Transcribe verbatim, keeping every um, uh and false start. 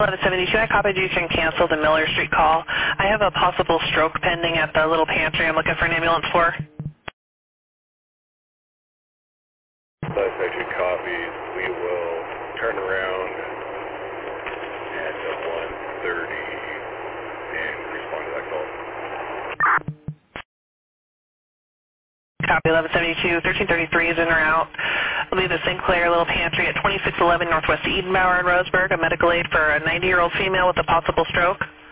eleven seventy-two, I copied you can cancel the Miller Street call. I have a possible stroke pending at the little pantry I'm looking for an ambulance for. eleven seventy-two copies. We will turn around at one thirty and respond to that call. Copy eleven seventy-two, thirteen thirty-three is in or out. I'll leave the Sinclair Little Pantry at twenty-six eleven Northwest Edenbauer in Roseburg, a medical aid for a ninety-year-old female with a possible stroke.